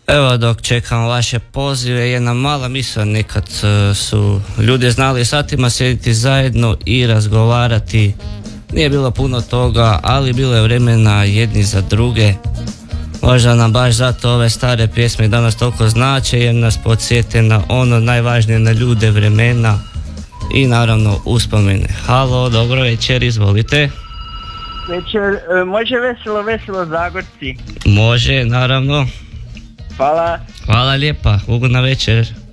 Evo dok čekam vaše pozive, jedna mala misao, nekad su ljudi znali satima sjediti zajedno i razgovarati. Nije bilo puno toga, ali bilo je vremena jedni za druge. Možda nam baš zato ove stare pjesme danas toliko znače jer nas podsjete na ono najvažnije, na ljude, vremena i naravno uspomene. Halo, dobro večer, izvolite. Večer, može veselo Zagorci? Može, naravno. Hvala. Hvala lijepa, ugodna večer.